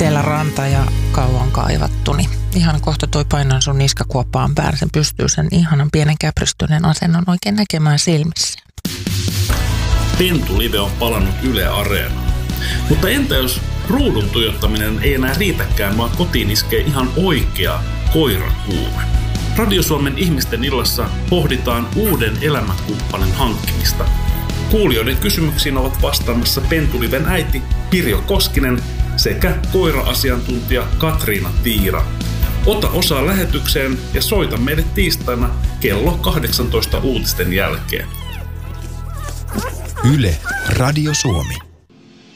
Eteläranta ja kauan kaivattu, niin ihan kohta toi painan sun niskakuoppaan päälle. Sen pystyy sen ihanan pienen käpristyneen asennon oikein näkemään silmissä. Pentu Live on palannut Yle Areenaan. Mutta entä jos ruudun tuijottaminen ei enää riitäkään, vaan kotiin iskee ihan oikea koirakuume? Radio Suomen ihmisten illassa pohditaan uuden elämänkumppanin hankkimista. Kuulijoiden kysymyksiin ovat vastaamassa Pentu Liven äiti Pirjo Koskinen sekä koira-asiantuntija Katriina Tiira. Ota osaa lähetykseen ja soita meille tiistaina kello 18 uutisten jälkeen. Yle Radio Suomi.